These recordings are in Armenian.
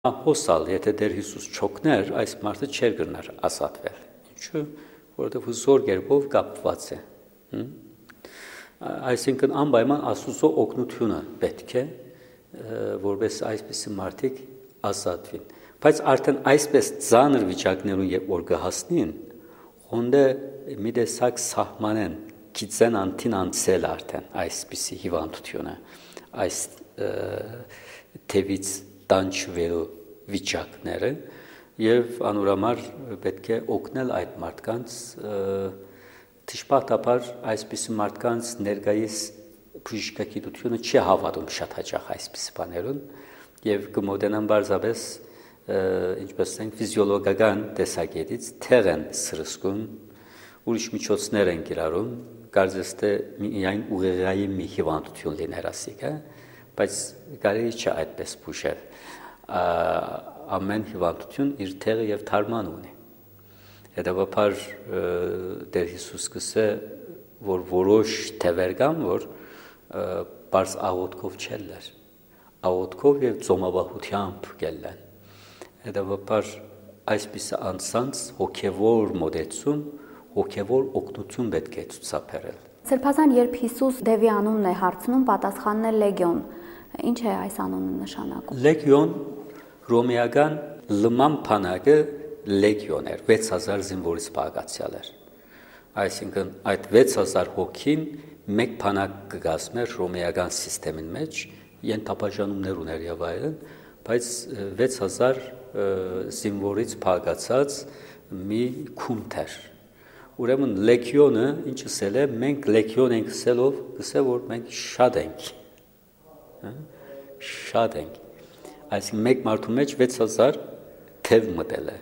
Հոսալ, եթե Տեր Հիսուս չօգներ, այս մարդը չէր գնար ազատվել։ Ինչու՞, որովհետև հզոր կերպով կապված է։ Այսինքն անպայման Աստծո օգնությունը պետք է, որպես այսպիսի մարդիկ ազատվին։ Բայց արդեն այսպես ծանր վիճակներուն եւ որ կհասնին, ոնდե մի տեսակ սահմանեն, գիտեն անտին անցել արդեն այսպիսի հիվանդությունը, այս թևից տանջվելու վիճակները եւ անուրամար պետք է օգնել այդ մարդկանց դժբախտաբար այսպիսի մարդկանց ներկայիս բժշկագիտությունը չի հավատում շատ հաճախ այսպիսի բաներուն եւ կմոտենան բարձրապես ինչպես ասենք ֆիզիոլոգիական տեսակետից թեղ են սրսկում ուրիշ միջոցներ են կիրառում կարծես թե միայն ուղեղայի մի հիվանդություն լիներ ասիկա բայց կարելի չէ այդպես բուժել ամեն հիվանդություն իր տեղը եւ թարման ունի հետաբար Տեր Հիսուս կսե որ որոշ թևեր կան որ բարձ աղոթքով չելներ աղոթքով եւ ծոմաբահությամբ կելեն հետաբար այսպիսի անձանց հոգեվոր մոդեցում հոգեվոր օգնություն պետք է ցուցաբերել Սրբազան երբ Հիսուս Դևի անունն է հարցնում պատասխանն է լեգիոն Ինչ է այս անունը նշանակում Լեգիոն ռոմեական լման բանակը լեգիոն էր 6000 զինվորից բաղկացյալ էր այսինքն այդ 6000 հոգին մեկ բանակ կգազմեր ռոմեական համակարգի մեջ ենթապաշտպանումներ ուներ եւ այլն բայց 6000 զինվորից բաղկացած մի քունթ էր Ուրեմն լեգիոնը ինչ ասել է մենք լեգիոն ենք ասելով ասել որ մենք շատ ենք շատ ենք այսինքն մեկ մարդու մեջ 6000 թև մտել է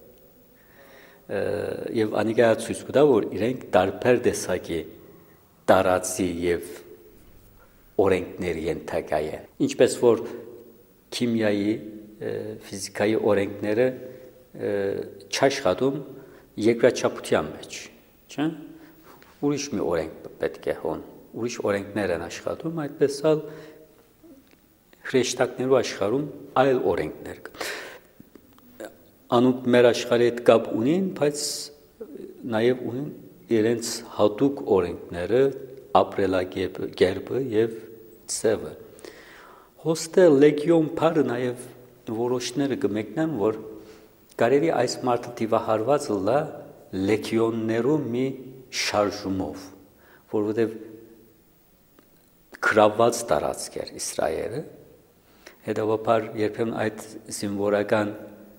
եւ անիկա ցույց կտա որ իրենք տարբեր տեսակի տարածի եւ օրենքների ենթակա են ինչպես որ քիմիայի ֆիզիկայի օրենքները չաշխատում երկրաչափության մեջ, չէ՞։ Ուրիշ մի օրենք պետք է հոն, ուրիշ օրենքներ են աշխատում, այդպես էլ հրեշտակներու աշխարհում այլ օրենքներ կան։ Անոնք մեր աշխարհի հետ կապ ունին, բայց նաև ունին իրենց հատուկ օրենքները, ապրելակերպը եւ ծևը։ Հոստե լեգիոն բառը նաև որոշները կմեկնեն, որ Կարելի այս մարդը դիվահարված լա լեգիոններու մի շարժումով, որովհետև գրաված տարածք էր Իսրայելը, հետևաբար երբեմն այդ զինվորական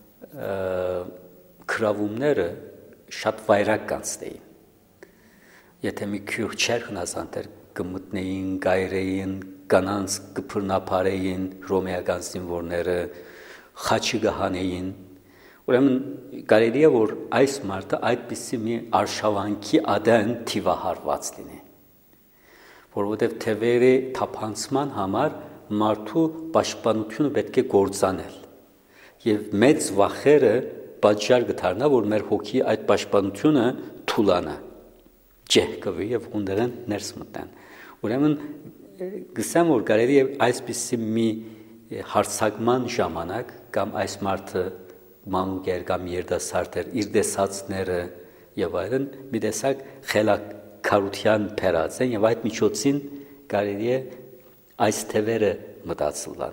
գրավումները շատ վայրակ կանցնեին։ Եթե մի քյուղ չեր հնազանդեր կմտնեին, գայրեին, կանանց կփռնապարեին ռոմեական զինվորները, խաչի կհանեին Ուրեմն կարելի է որ այս մարդը այդպիսի մի արշավանքի ադեն թիվահարված լինի որովհետև թևերի թափանցման համար մարդու պաշտպանությունը պետք է գործանել եւ մեծ վախերը պատճառ կդառնա որ մեր հոգի այդ պաշտպանությունը թուլանա ջեհկվի եւ ունդերեն ներս մտնեն ուրեմն գսեմ որ կարելի է այսպիսի մի հարցակման ժամանակ կամ այս մարդը մանուկեր կամ երդասարտեր իր դեսածները եւ այլն մի տեսակ խելակարության փերած են եւ այդ միջոցին կարելի է այս թևերը մտածելան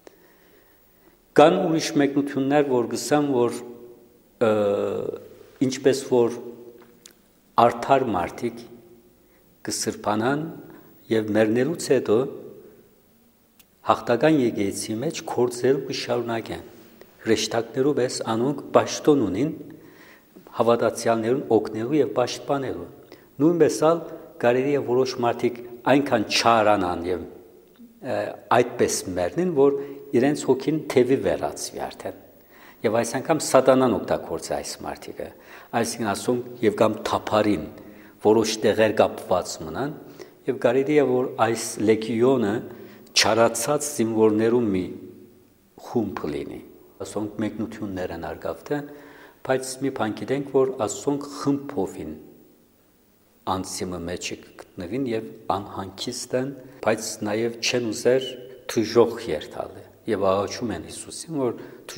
կան ուրիշ մեկնություններ որ գսեմ որ ինչպես որ արդար մարդիկ կսրբանան եւ մեռնելուց հետո հաղթական եկեղեցի մեջ կորձել կշարունակեն հրեշտակներով էս անոնք պաշտոն ունին հավատացյալներուն օգնելու եւ պաշտպանելու նույնպես ալ կարելի է որոշ մարդիկ այնքան չարանան եւ այդպես մեռնին որ իրենց հոգին թևի վերածվի արդեն եւ այս անգամ սատանան օգտագործի այս մարդիկը այսինքն ասում եւ կամ թափարին որոշ տեղեր կապված մնան եւ կարելի է որ այս լեգիոնը չարացած զինվորներու մի խումբ լինի ասոնք մեկնություններ են արգավտեն, բայց մի բան գիտենք, որ ասոնք խմբովին անցիմը մեջ գտնվին եւ անհանգիստ են, բայց նաեւ չեն ուզեր թուժող երթալ եւ աղաչում են Հիսուսին, որ